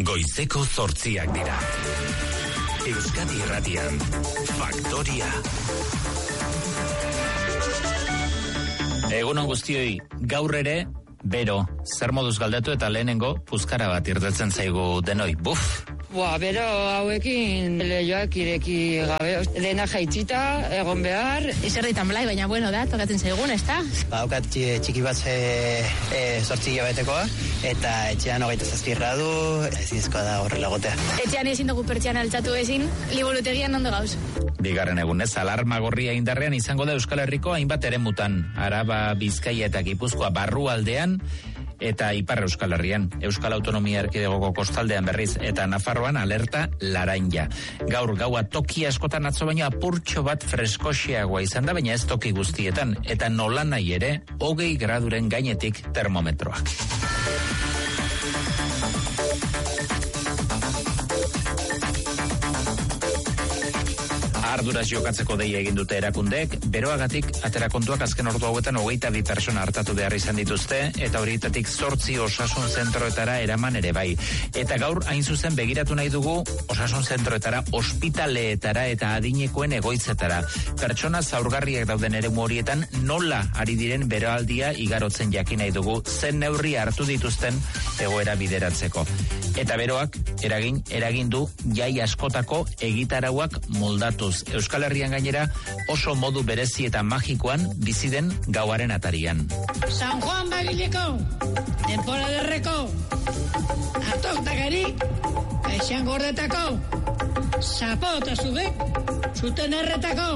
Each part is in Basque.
Goizeko 8 dira. Euskadi Irratian, Faktoria. Egunon guztioi, gaur ere, bero, zer moduz galdetu eta lehenengo puzkara bat irtetzen zaigu denoi, buf! Bero hauekin lehioak ireki gabe, dena jaitzita, egon behar. Izerditan blai, baina bueno da, tokatzen zaigun, ez da? Daukat txiki bat 8 hilabetekoa, eta etxean 27 gradu, ezinezkoa da horrela gotea. Etxean ezin dugu pertsiana altxatu ezin, liburutegian ondo gauz. Bigarren egunez, alarma gorria indarrean izango da Euskal Herriko hainbat eremutan. Araba, Bizkaia eta Gipuzkoa barrualdean, eta Ipar Euskal Herrian, Euskal Autonomia Erkidegoko kostaldean berriz, eta Nafarroan alerta laranja. Gaur gaua toki askotan atzo baino apurtxo bat freskoxeagoa izan da, baina ez toki guztietan, eta nolanahi ere 20 graduren gainetik termometroak. Arduraz jokatzeko deia egin dute erakundeek, beroagatik aterakontuak azken ordu hauetan 22 pertsona hartatu behar izan dituzte, eta horietatik 8 osasun zentroetara eraman ere bai. Eta gaur hain zuzen begiratu nahi dugu osasun zentroetara, ospitaleetara eta adinekoen egoitzetara. Pertsona zaurgarriak dauden eremu horietan nola ari diren beroaldia igarotzen jakin nahi dugu, zen neurri hartu dituzten egoera bideratzeko. Eta beroak eragin du jai askotako egitarauak moldatuz. Euskal Herrian gainera oso modu berezi eta magikoan bizi den gauaren atarian. San Juan Bagileko, Temporaderreko, Atoktakari, Eixan Gordetako, Zapo eta Zubek, Zuten Erretako.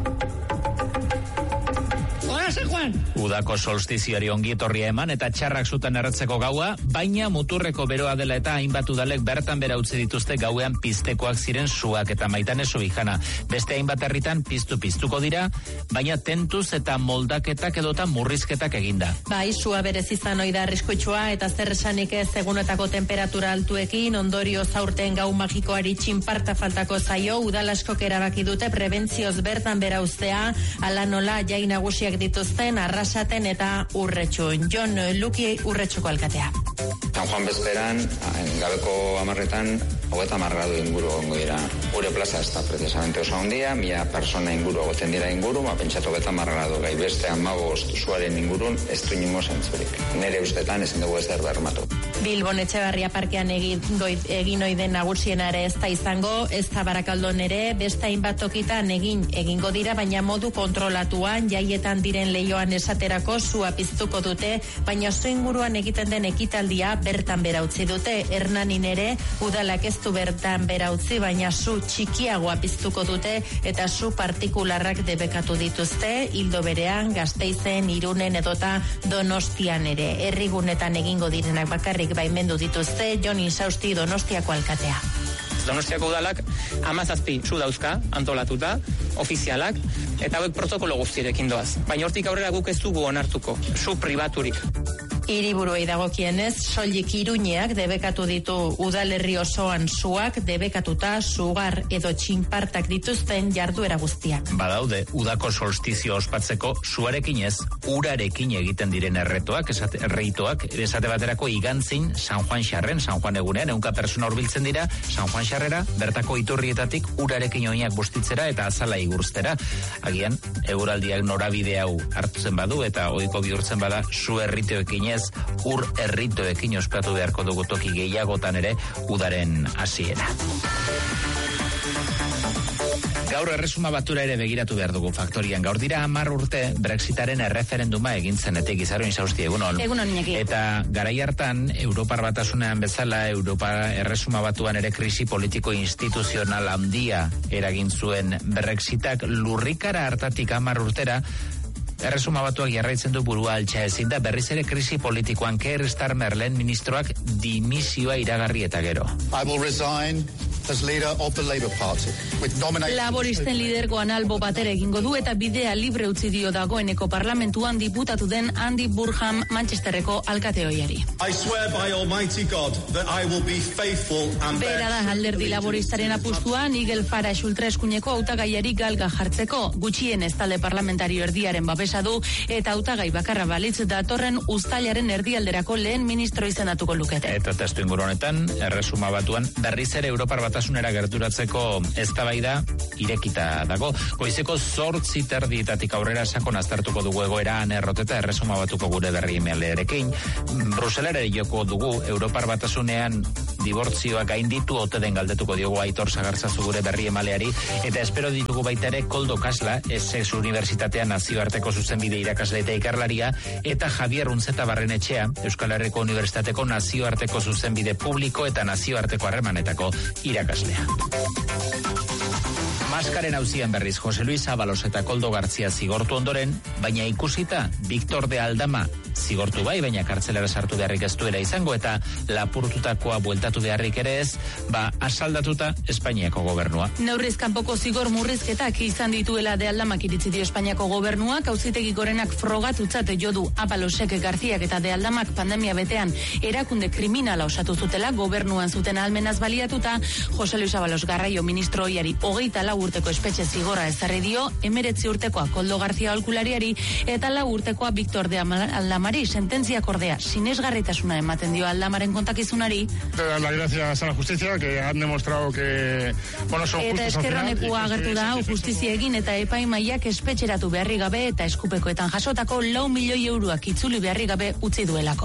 Hora, San Juan! Udako solstizioari ongi etorria eman eta txarrak zuten erretzeko gaua, baina muturreko beroa dela eta hainbat udalek bertan bera utzi dituzte gauean piztekoak ziren suak eta Maitane Subijana. Beste hainbat herritan piztuko dira, baina tentuz eta moldaketak edota murrizketak eginda. Sua berez izan oida arriskutsua eta zer esanik ez egunetako temperatura altuekin, ondorio zaurten gau magikoari txinparta faltako zaio, udalaskok erabaki dute prebentzioz bertan bera uztea, ala nola jai nagusiak dituzten Arrasaten eta Urretxun. Jon Luki Urretxuko alkatea. San Juan bezperan, gabeko 10etan, 30 gradu inguru gongo dira. Gure plaza ez da precisamente oso handia, 1000 persona inguru goten dira inguru, pentsatu 30 gradu gai beste 15 zuaren ingurun ez du inongo zentzurik. Nere ustetan ezin dugu ezer bermatu. Bilbon Etxebarria parkean egin oiden nagusienare ez da izango, ez da Barakaldon ere, beste hainbat tokitan egingo dira, baina modu kontrolatuan, jaietan diren lehioan esaterako sua piztuko dute, baina oso inguruan egiten den ekitaldia bertan bera utzi dute. Hernanin ere udalak ez du bertan bera utzi, baina su txikiagoa piztuko dute eta su partikularrak debekatu dituzte, hildo berean Gasteizen, Irunen edota Donostian ere. Herrigunetan egingo direnak bakarrik baimendu dituzte. Jon Insausti Donostiako alkatea. Donostiako udalak 17 su dauzka antolatuta, ofizialak, eta hauek protokolo guztirekin doaz. Baina hortik aurrera guk ez dugu onartuko, su pribaturik. Hiriburuei dagokienez, soilik Iruñeak debekatu ditu udalerri osoan suak, debekatuta sugar edo txinpartak dituzten jarduera guztiak. Badaude, udako solstizio ospatzeko suarekin ez, urarekin egiten diren erritoak, esate baterako igantzin San Juan Xarren, San Juan egunean, 100 persona hurbiltzen dira, San Juan Xarrera, bertako iturrietatik urarekin oinak bustitzera eta azala igurztera. Agian, eguraldiak norabide hau hartuzen badu eta ohiko bihurtzen bada su erritoekin ez, ur erritoekin ospatu beharko dugu toki gehiagotan ere udaren hasiera. Gaur Erresuma Batura ere begiratu behar dugu Faktorian. Gaur dira 10 urte Brexitaren erreferenduma egin zenetik. Izaro Insausti, egunon. Egunon, Iñaki. Eta garai hartan, Europar Batasunean bezala, Erresuma Batuan ere krisi politiko instituzional handia eragin zuen Brexitak lurrikara hartatik 10 urtera, Erresuma Batuak jarraitzen du burua altxa ezin da, berriz ere krisi politikoan Keir Starmer lehen ministroak dimisioa iragarri eta gero. I will resign as leader of the Labour Party, with nominations... Laboristen lidergoan albo batera egingo du eta bidea libre utzi dio dagoeneko parlamentuan diputatu den Andy Burham Manchesterreko alkateoiari. I swear by Almighty God that I will be faithful and... Bera da alderdi laboristaren apustua Nigel Farage ultraeskuineko hautagaiari galga jartzeko. Gutxien ez talde parlamentario erdiaren babesa du eta hautagai bakarra balitz datorren uztailaren erdialderako lehen ministro izendatuko lukete. Eta testu inguru honetan, erresuma batuan berriz ere Europar Batasunera gerturatzeko eztabaida irekita dago. Goizeko 8:30 aurrera sakon aztertuko dugu egoera erroteta erresuma batuko gure berri emailerarekin. Bruselera joko dugu Europar Batasunean dibortzioak gainditu ote den galdetuko diogu Aitor Sagartzazu gure berri emaileari eta espero ditugu baita ere Koldo Kasla, Essex Unibertsitatean nazioarteko zuzenbide irakasle eta ikerlaria eta Javier Unzeta Barrenetxea, Euskal Herriko Unibertsitateko nazioarteko zuzenbide publiko eta nazioarteko harremanetako irakaslea. Maskaren auzian berriz Jose Luis Ábalos eta Koldo Gartzia zigortu ondoren, baina ikusita Victor de Aldama zigortu bai, baina kartzelera sartu beharrik ez duela izango eta lapurtutakoa bueltatu beharrik ere ez, asaldatuta Espainiako gobernua. Neurriz kanpoko zigor murrizketak izan dituela de Aldamak iritzi dio Espainiako gobernuak, auzitegi gorenak frogatutzat jo du Ábalosek, Garziak eta de Aldamak pandemia betean erakunde kriminala osatu zutela gobernuan zuten almenaz baliatuta. Jose Luis Ábalos garraio ministro ohiari 24 urteko espetxe zigorra ezarri dio, 19 urtekoa Koldo García aholkulariari eta 4 urtekoa Victor de Aldamari. Sententziak ordea sinesgarritasuna ematen dio Aldamaren kontakizunari. La gracias a la justicia que han demostrado que bueno, son justos. Eta eskerronekua agertu da justizia egin eta epaimaiak espetxeratu beharri gabe eta eskupekoetan jasotako 4 milioi euroak itzuli beharri gabe utzi duelako.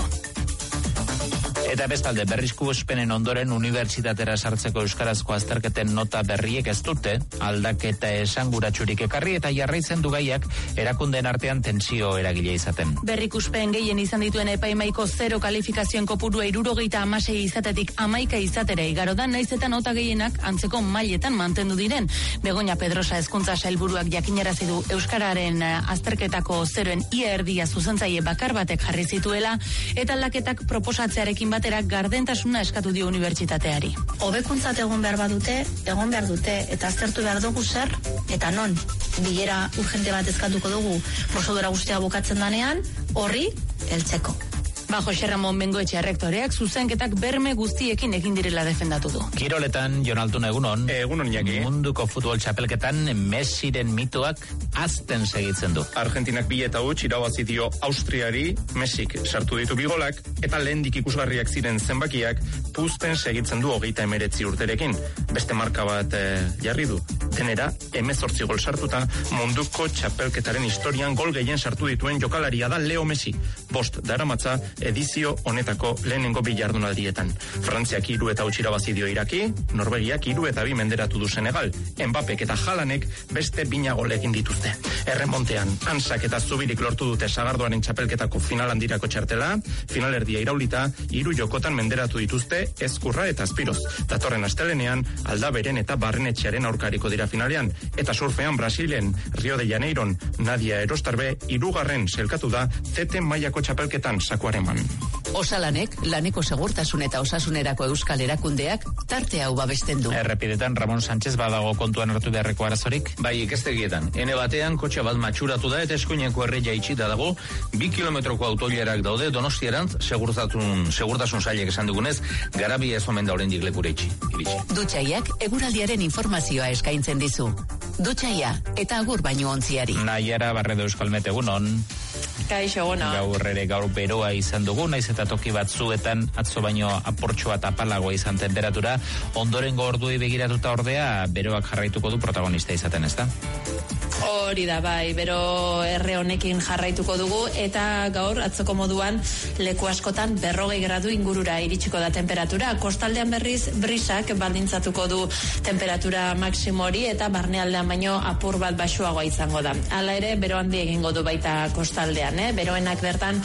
Eta bestalde berrizkuspenen ondoren unibertsitatera sartzeko euskarazko azterketen nota berriek ez dute aldaketa esanguratsurik ekarri eta jarraitzen du gaiak erakundeen artean tentsio eragile izaten. Berrikuspen gehien izan dituen epaimaiko 0 kalifikazioen kopurua 76 izatetik 11 izatera igaro da, naiz eta nota gehienak antzeko mailetan mantendu diren. Begoña Pedrosa hezkuntza sailburuak jakinarazi du euskararen azterketako 0en ia erdia zuzentzaile bakar batek jarri zituela eta aldaketak proposatzearekin batera gardentasuna eskatu dio unibertsitateari. Hobekuntzat egon behar dute eta aztertu behar dugu zer eta non. Bilera urgente bat eskatuko dugu prozedura guztia bukatzen danean, horri heltzeko. Jose Ramon Bengoetxea rektoreak zuzenketak berme guztiekin egin direla defendatu du. Kiroletan, Jon Altun egunon. Egunon, Iñaki. Munduko futbol txapelketan Messiren mitoak azten segitzen du. Argentinak 2-0 irabazi dio Austriari, Messik sartu ditu 2 golak, eta lehendik ikusgarriak ziren zenbakiak puzten segitzen du 39 urterekin. Beste marka bat jarri du. Denera, 18 gol sartuta, munduko txapelketaren historian gol gehien sartu dituen jokalaria da Leo Messi. 5 daramatza edizio honetako lehenengo 2 jardunaldietan. Frantziak 3-0 irabazi dio Iraki, Norvegiak 3-2 menderatu du Senegal. Mbappek eta Haalandek beste 2 gol egin dituzte. Erremontean, Hansak eta Zubirik lortu dute Sagardoaren txapelketako final handirako txartela, finalerdia iraulita, 3 jokotan menderatu dituzte Ezkurra eta Azpiroz. Datorren astelenean, Aldaberen eta Barrenetxearen aurkariko dira finalean, eta surfean Brasilen, Rio de Janeiron, Nadia Erostarbe 3. selkatu da CT mailako txapelketan Sakuaren. Osalanek, laneko segurtasun eta osasunerako euskal erakundeak tarte hau babesten du. Errepidetan Ramon Sánchez badago kontuan hartu beharreko arazorik? Bai, ikastegietan. Ene batean kotxe bat matxuratu da eta eskuineko erreia itxita dago, 2 kilometroko autoilerak daude Donostierantz, segurtasun sailek esan dugunez, Garabi ez omen da oraindik lekura iritsi. Dutxaiak eguraldiaren informazioa eskaintzen dizu. Dutxaia eta agur baino ontziari. Naiara Barredo Euskalmet egunon. Kaixo, gona. Gaur beroa izan dugu, naiz eta toki batzuetan atzo baino aportxoa tapalagoa izan temperatura, ondorengo orduei begiratuta ordea, beroak jarraituko du protagonista izaten, ezta? Hori da, bai, bero erre honekin jarraituko dugu, eta gaur atzoko moduan leku askotan 40 gradu ingurura iritsiko da temperatura. Kostaldean berriz brisak baldintzatuko du temperatura maksimo hori, eta barnealdean baino apur bat baxuagoa izango da. Hala ere, bero handi egingo du baita kostaldean, beroenak bertan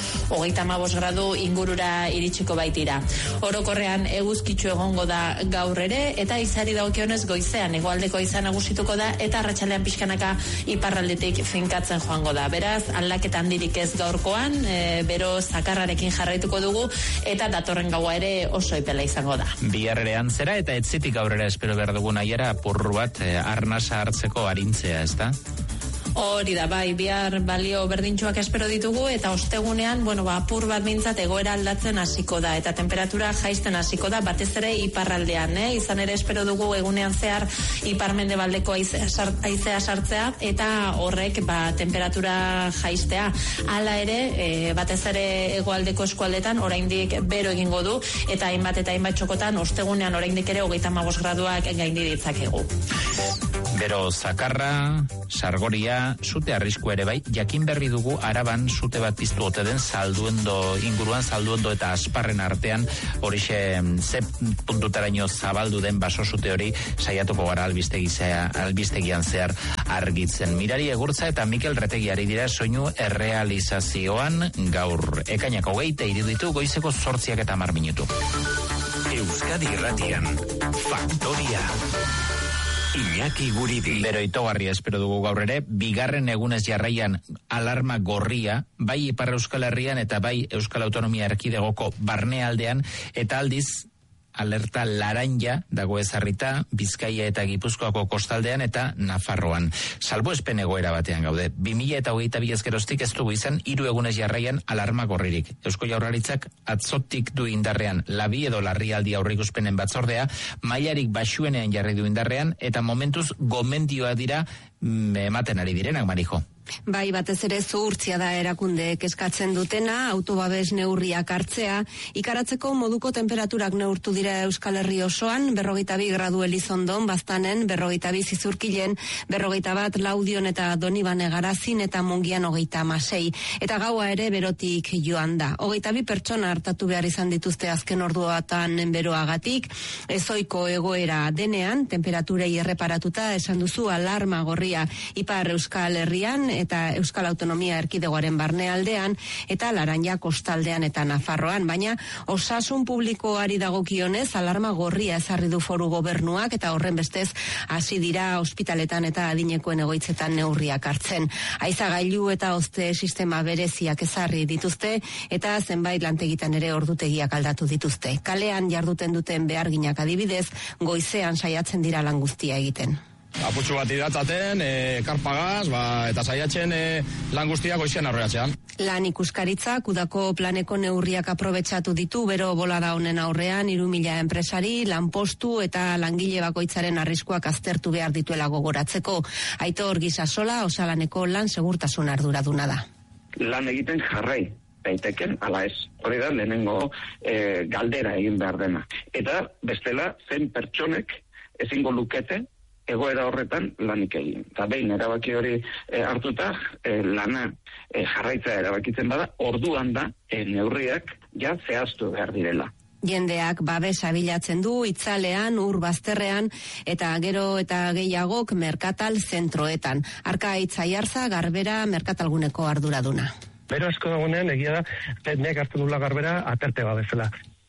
35 gradu ingurura iritsiko baitira. Orokorrean eguzkitsu egongo da gaur ere, eta izari dagokionez goizean hegoaldeko izan nagusituko da, eta arratsaldean pixkanaka iparraldetik finkatzen joango da. Beraz, aldaketa handirik ez gaurkoan, bero zakarrarekin jarraituko dugu eta datorren gaua ere oso epela izango da. Biharrean zera eta etzitik aurrera espero behar dugun aiera apurru bat arnasa hartzeko arintzea, ez da? Hori da, bai, bihar balio berdintxoak espero ditugu eta ostegunean, apur bat mintzat egoera aldatzen hasiko da eta temperatura jaisten hasiko da batez ere iparraldean, izan ere espero dugu egunean zehar iparmendebaldeko haizea sartzea eta horrek temperatura jaistea. Hala ere, batez ere hegoaldeko eskualdetan oraindik bero egingo du eta hainbat txokotan ostegunean oraindik ere 35 graduak gaindi ditzakegu. Bero zakarra, sargoria, sute arrisku ere bai, jakin berri dugu Araban sute bat piztu ote den inguruan Zalduondo eta Asparren artean, horixe ze puntutaraino zabaldu den baso sute hori saiatuko gara albistegian zehar argitzen. Mirari Egurtza eta Mikel Retegiari dira soinu errealizazioan gaur. Ekainak 20 iruditu goizeko 8:10 minutu. Euskadi Irratian, Faktoria. Iñaki Guridi. Bero itogarria espero dugu gaur ere, bigarren egunez jarraian alarma gorria, bai Ipar Euskal Herrian eta bai Euskal Autonomia Erkidegoko barnealdean, eta aldiz alerta laranja dago ezarrita Bizkaia eta Gipuzkoako kostaldean eta Nafarroan. Salbuespen egoera batean gaude. 2022 ezkeroztik ez dugu izan 3 egunez jarraian alarma gorririk. Eusko Jaurlaritzak atzotik du indarrean labi edo larrialdi aurreikuspenen batzordea, mailarik baxuenean jarri du indarrean eta momentuz gomendioa dira ematen ari direnak, Marijo. Bai, batez ere zuhurtzia da erakundeek eskatzen dutena, autobabes neurriak hartzea, ikaratzeko moduko temperaturak neurtu dira Euskal Herri osoan, 42 gradu Elizondon, Baztanen, 42 Zizurkilen, 41 Laudion eta Donibane Garazin eta Mungian 36. Eta gaua ere berotik joan da. 22 pertsona hartatu behar izan dituzte azken orduatan beroagatik, ezoiko egoera denean, temperaturei erreparatuta esan duzu alarma gorria Ipar Euskal Herrian, eta Euskal Autonomia Erkidegoaren barnealdean eta laranja kostaldean eta Nafarroan, baina osasun publikoari dagokionez alarma gorria ezarri du Foru Gobernuak eta horren bestez hasi dira ospitaletan eta adinekoen egoitzetan neurriak hartzen. Haizagailu eta hozte sistema bereziak ezarri dituzte eta zenbait lantegitan ere ordutegiak aldatu dituzte. Kalean jarduten duten beharginak adibidez, goizean saiatzen dira lan guztia egiten. Aputxu bat idatzaten, karpagaz, eta saiatzen lan guztiak goizean aurreatzean. Lan ikuskaritzak udako planeko neurriak aprobetxatu ditu bero bolada honen aurrean 3.000 enpresari, lanpostu eta langile bakoitzaren arriskuak aztertu behar dituela gogoratzeko. Aitor Gisasola, Osalaneko lan segurtasun arduraduna da. Lan egiten jarrai daiteken, ala ez. Hori da, lehenengo galdera egin behar dena. Eta bestela, zen pertsonek ezingo lukete egoera horretan lanik egin. Eta behin erabaki hori hartuta, lana jarraitza erabakitzen bada, orduan da neurriak ja zehaztu behar direla. Jendeak babesa bilatzen du itzalean, urbazterrean eta gero eta gehiagok merkatal zentroetan. Arkaitz Aiartza, Garbera merkatalguneko arduraduna. Bero asko dagoenean egia da, nek hartu dula Garbera aterte babezela.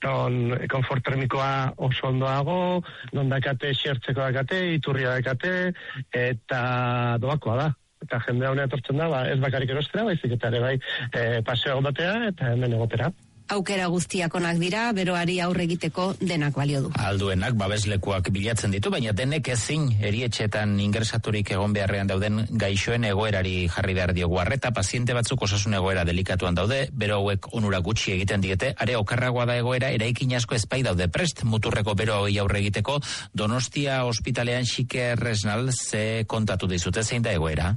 Konfort termikoa oso ondoago, non dakate xertzeko dakate, iturria dakate, eta doakoa da. Eta jendea honean etortzen da, ez bakarik erostera, baizik eta ere bai paseo egotea eta hemen egotera. Aukera guztiak onak dira, beroari aurre egiteko denak balio du. Alduenak babeslekuak bilatzen ditu, baina denek ezin erietxetan ingresaturik egon beharrean dauden gaixoen egoerari jarri behar diogu arreta. Paziente batzuk osasun egoera delikatuan daude, bero hauek onura gutxi egiten diete, are okarragoa da egoera, eraikin asko ezpai daude prest, muturreko bero hauei aurre egiteko. Donostia ospitalean Xiker Resnal ze kontatu dizute, zein da egoera?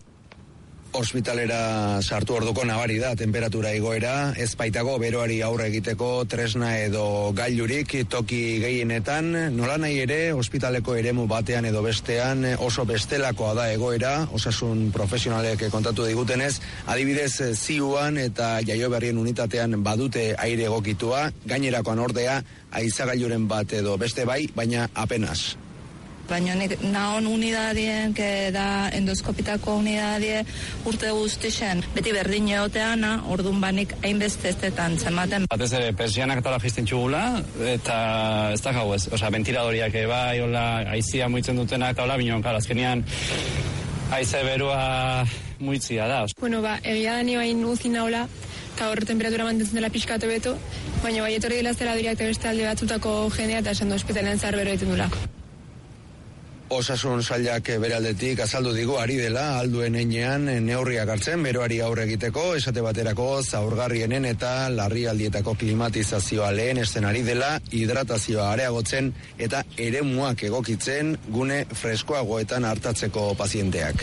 Ospitalera sartu orduko nabari da temperatura igoera, ez baitago beroari aurre egiteko tresna edo gailurik toki gehienetan, nola nahi ere ospitaleko eremu batean edo bestean oso bestelakoa da egoera, osasun profesionalek kontatu digutenez, adibidez ziuan eta Jaioberrien unitatean badute aire egokitua, gainerakoan ordea haizagailuren bat edo beste bai, baina apenas. Baina naon unidadien, que da endoskopitako unidadie urte guztixen. Beti berdin egoteana, orduan banik hainbeste estetan zematen. Batez ere, persianak eta jisten txugula, eta ez da gau ez. Osa, ventiladoriak bai, hola, aizia muitzen dutenak, eta hola, bineon, azkenean, Haize berua muitzia da. Bueno, egia da ni bain uzi naula, eta hor temperatura mantentzen dela pixkatu beto, baina bai etorri dela zeladuriak eta beste alde batzutako jendea eta esan du ospitalean zahar bero egiten dulako. Osasun sailak bere aldetik azaldu digu ari dela alduen heinean neurriak hartzen beroari aurre egiteko, esate baterako zaurgarrienen eta larrialdietako klimatizazioa lehen eszenari dela, hidratazioa areagotzen eta eremuak egokitzen gune freskoagoetan hartatzeko pazienteak.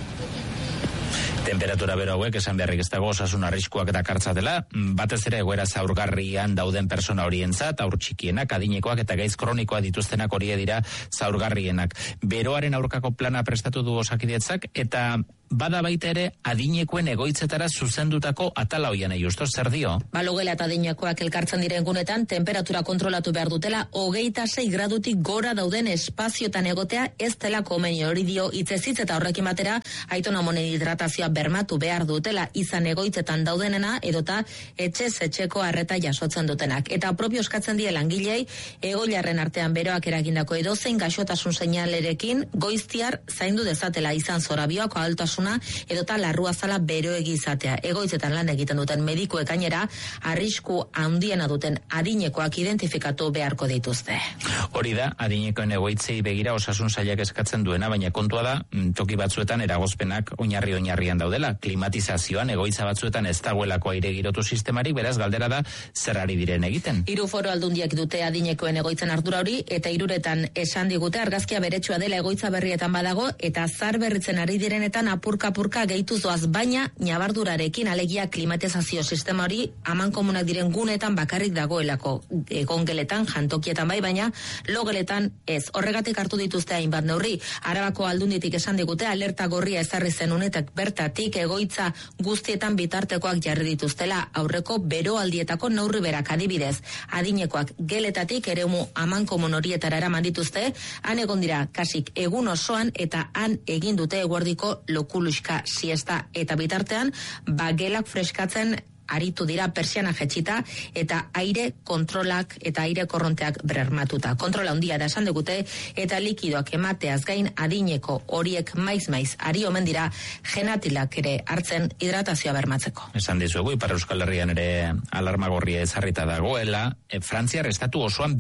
Temperatura bero hauek esan beharrik ez dago osasun arriskuak dakartzatela, batez ere egoera zaurgarrian dauden persona horientzat, haur txikienak, adinekoak eta gaitz kronikoa dituztenak horie dira zaurgarrienak. Beroaren aurkako plana prestatu du Osakidetzak eta bada baita ere adinekoen egoitzetara zuzendutako atala hoian Justo, zer dio? Logela eta adinekoak elkartzen diren gunetan temperatura kontrolatu behar dutela 26 gradutik gora dauden espaziotan egotea ez dela komeni, hori dio hitzez eta horrekin batera Aiton Amonen hidratazioa bermatu behar dutela izan egoitzetan daudenena edota etxez etxeko arreta jasotzen dutenak. Eta propio eskatzen die langilei egoilarren artean beroak eragindako edozein gaixotasun seinalerekin goiztiar zaindu dezatela izan zorabioako altasuna edota larruazala beroegi izatea. Egoitzetan lan egiten duten medikuek gainera arrisku handiena duten adinekoak identifikatu beharko dituzte. Hori da, adinekoen egoitzei begira osasun sailak eskatzen duena, baina kontua da, toki batzuetan eragozpenak oinarrian daudela. Klimatizazioan egoitza batzuetan ez dagoelako aire girotu sistemarik, beraz galdera da zer ari diren egiten. 3 foro aldundiak dute adinekoen egoitzen ardura hori eta 3etan esan digute argazkia beretsua dela egoitza berrietan badago eta zar berritzen ari direnetan apurka gehituz doaz, baina nabardurarekin alegia klimatizazio sistema hori amankomunak diren gunetan bakarrik dagoelako. Egongeletan, jantokietan bai, baina logeletan ez. Horregatik hartu dituzte hainbat neurri. Arabako aldunditik esan digute alerta gorria ezarri zen unetak bertatik egoitza guztietan bitartekoak jarri dituztela aurreko beroaldietako neurri berak adibidez. Adinekoak geletatik eremu amankomun horietara eraman dituzte, han egon dira kasik egun osoan eta han egin dute eguerdiko lokuluska siesta eta bitartean gelak freskatzen aritu dira persiana jetxita eta aire kontrolak eta aire korronteak bermatuta. Kontrola handia da esan digute eta likidoak emateaz gain adineko horiek maiz ari omen dira genatilak ere hartzen hidratazioa bermatzeko. Esan dizuegu, Ipar Euskal Herrian ere alarma gorria ezarrita dagoela, Frantziar estatu osoan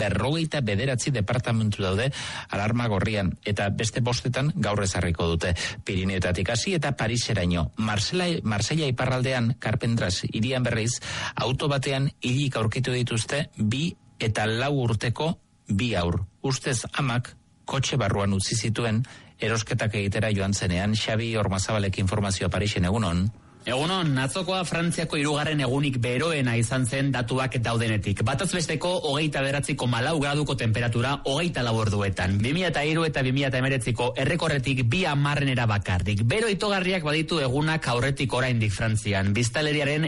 59 departamentu daude alarma gorrian eta beste 5 gaur ezarriko dute. Pirineoetatik hasi eta Pariseraino. Marsella iparraldean Carpentras hirian berriz, auto batean hilik aurkitu dituzte 2 eta 4 urteko 2 haur. Ustez amak kotxe barruan utzi zituen erosketak egitera joan zenean. Xabi Ormazabalek informazioa Parisen, egunon. Egunon, atzokoa Frantziako 3. egunik beroena izan zen datuak daudenetik. Bataz besteko 29,4 graduko temperatura 24 orduetan. 2003 eta 2019ko errekorretik 2 hamarrenera bakarrik. Bero itogarriak baditu egunak aurretik oraindik Frantzian. Biztanleriaren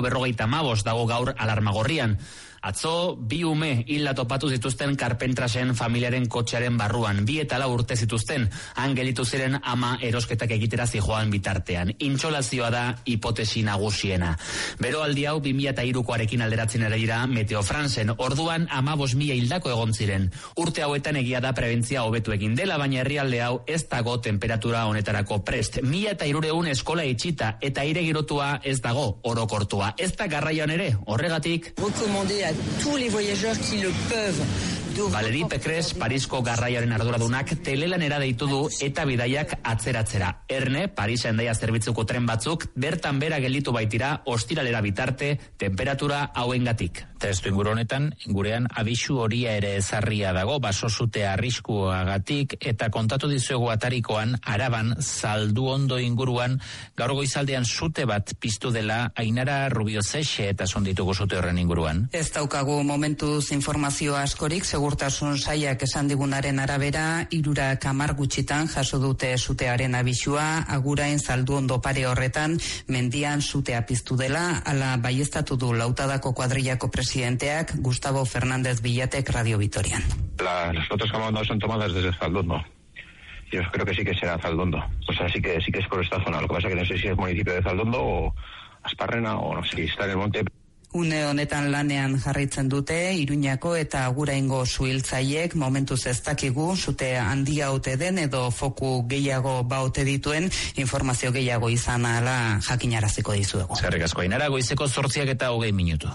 155 dago gaur alarmagorrian. Atzo, 2 ume hila topatu zituzten Carpentrasen familiaren kotxearen barruan. 2 eta 4 urte zituzten, han gelitu ziren ama erosketak egitera zijoan bitartean. Intsolazioa da hipotesi nagusiena. Beroaldi hau 2003koarekin alderatzen ere dira Meteo Fransen. Orduan 15.000 hildako egon ziren. Urte hauetan egia da prebentzia hobetu egin dela, baina herrialde hau ez dago temperatura honetarako prest. 1300 eskola itxita eta aire girotua ez dago orokortua. Ez da garraian ere, horregatik tous les voyageurs qui le peuvent. Valérie Pécresse, Parisko garraiaren arduradunak telelanera deitu du eta bidaiak atzeratzera. Erne, Parisa Hendaia zerbitzuko tren batzuk bertan bera gelditu baitira ostiralera bitarte temperatura hauengatik. Testu inguru honetan, gurean abisu horia ere ezarria dago basosute arriskuagatik eta kontatu dizuegu atarikoan Araban Zalduondo inguruan gaur goizaldean sute bat piztu dela. Ainara Rubio Zexe eta sondituko sute horren inguruan. Ez daukagu momentuz informazio askorik, segurtasun sailak esan digunaren arabera 30 gutxitan jaso dute sutearen abisua. Agurain Zalduondo pare horretan mendian sutea piztu dela, ala baieztatu du Lautadako kuadrillako presidenteak Gustavo Fernández Villatek Radio Vitorian. Las fotos que hemos mandado son tomadas desde Zalduondo. Yo creo que sí que será Zalduondo. O sea, sí que es por esta zona. Lo que pasa es que no sé si es municipio de Zalduondo o Asparrena o no sé si está en el monte. Une honetan lanean jarraitzen dute Iruñako eta Aguraingo suhiltzaiek, momentuz ez dakigu sute handia ote den edo foku gehiago baute dituen, informazio gehiago izan ala jakinaraziko dizuegu. Eskerrik asko, Ainara, goizeko 8:20.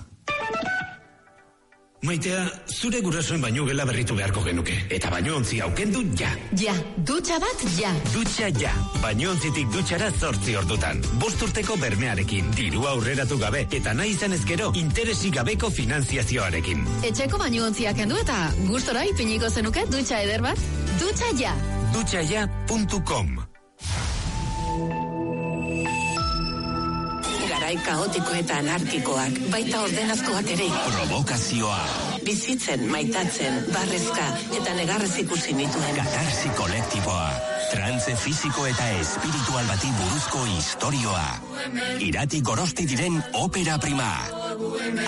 Maitea, zure gurasoen bainu gela berritu beharko genuke. Eta bainuontzi aukendu ja. Ja, dutxa bat ja. Dutxa ja. Bainuontzitik dutxara 8 ordutan. 5 urteko bermearekin, dirua aurreratu gabe, eta nahi izan ezkero, interesik gabeko finanziazioarekin. Etxeko bainuontziak kendu eta gustora ipiniko zenuke dutxa eder bat? Dutxa ja. Dutxaja.com. Garai kaotiko eta anarkikoak, baita ordenazkoak ere. Provokazioa. Bizitzen, maitatzen, barrezka eta negarrez ikusi nituen. Katarsi kolektiboa. Trantze fisiko eta espiritual bati buruzko istorioa. Irati Gorosti diren opera prima.